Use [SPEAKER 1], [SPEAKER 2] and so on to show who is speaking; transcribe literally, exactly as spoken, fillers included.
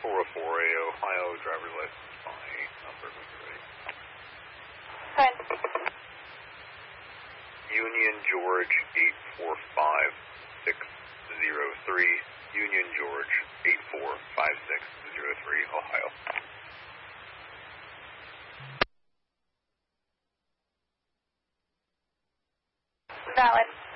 [SPEAKER 1] four oh four A, Ohio, driver's license by number.
[SPEAKER 2] Fine.
[SPEAKER 1] Union George eight four five six zero three, Union George eight four five six zero three, Ohio.
[SPEAKER 2] Valid.